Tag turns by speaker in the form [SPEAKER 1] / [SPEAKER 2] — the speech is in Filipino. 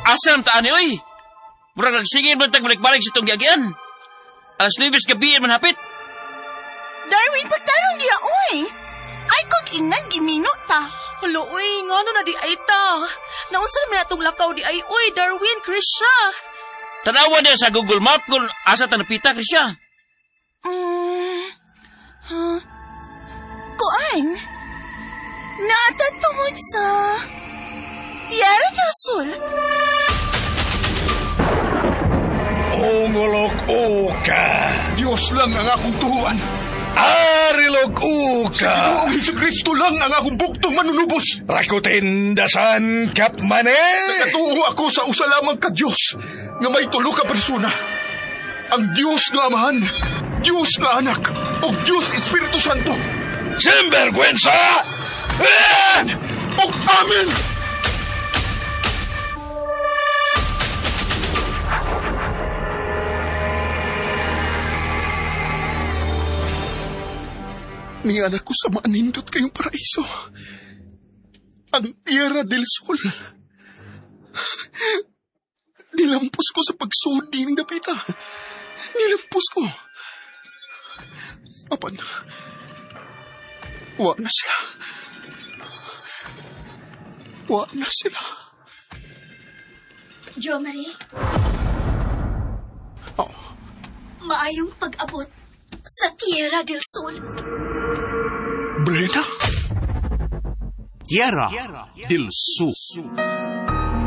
[SPEAKER 1] Asam taan ni, oy. Murag nagsigil man balik-balik sa itong gagyan. Alas 9 gabi man hapit.
[SPEAKER 2] Darwin, pagtarong niya, oy. Ay, kung ingnan, gimino ta.
[SPEAKER 3] Hala, uy, nga no na di ay ta. Naunsa naman natong lakaw di ay, uy, Darwin, Krisha.
[SPEAKER 1] Tanawa niya sa Google Map kung asa ta napita, Krisha.
[SPEAKER 2] Kuan? Natatungod sa Tierra del Sol.
[SPEAKER 4] Ongolok-oka.
[SPEAKER 5] Diyos lang ang akong tuhuan.
[SPEAKER 4] Arilog-uka.
[SPEAKER 5] Ang Jesucristo lang ang akong buktong manunubos.
[SPEAKER 4] Rakutindasan kapmane.
[SPEAKER 5] Nagatuo ako sa usa lamang ka Diyos nga may tulo ka persona. Ang Diyos nga Amahan, Diyos nga Anak, o Diyos Espiritu Santo.
[SPEAKER 4] Sinvergüenza!
[SPEAKER 5] O Amen! Ni anak ko sa manindot kayong paraiso. Ang Tierra del Sol. Nilampos ko sa pagsudi ng dapita. Nilampos ko. Apan, wa na sila. Wa na sila.
[SPEAKER 6] Jo Marie?
[SPEAKER 5] Oh.
[SPEAKER 6] Maayong pag-abot sa Tierra del Sol.
[SPEAKER 5] Brena?
[SPEAKER 7] Tierra del Sur.